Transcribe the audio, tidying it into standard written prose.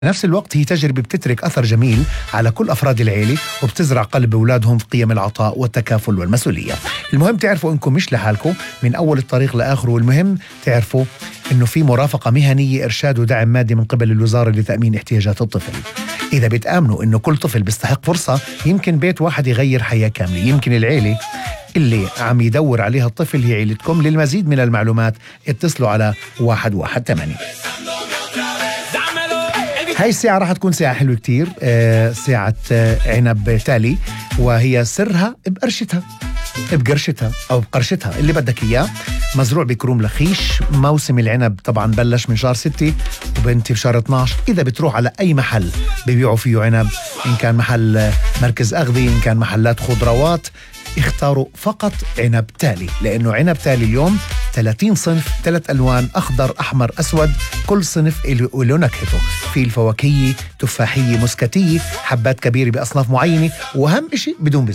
نفس الوقت هي تجربة بتترك أثر جميل على كل أفراد العيلة، وبتزرع قلب أولادهم في قيم العطاء والتكافل والمسؤولية. المهم تعرفوا إنكم مش لحالكم من أول الطريق لآخره، والمهم تعرفوا إنه في مرافقة مهنية، إرشاد ودعم مادي من قبل الوزارة لتأمين احتياجات الطفل. إذا بتآمنوا إنه كل طفل بيستحق فرصة، يمكن بيت واحد يغير حياة كاملة. يمكن العيلة اللي عم يدور عليها الطفل هي عيلتكم. للمزيد من المعلومات اتصلوا على 118. هاي الساعة راح تكون ساعة حلوة كتير، ساعة عنب تالي، وهي سرها بقرشتها أو بقرشتها اللي بدك إياه. مزروع بكروم لخيش. موسم العنب طبعا بلش من شهر 6 وبنتي بشهر 12. إذا بتروح على أي محل بيبيعوا فيه عنب، إن كان محل مركز أغذية، إن كان محلات خضروات، اختاروا فقط عنب تالي، لأنه عنب تالي اليوم 30 صنف، 3 ألوان: أخضر، أحمر، أسود. كل صنف له نكهته. في الفواكهية، تفاحية، مسكتية، حبات كبيرة بأصناف معينة، وأهم شيء بدون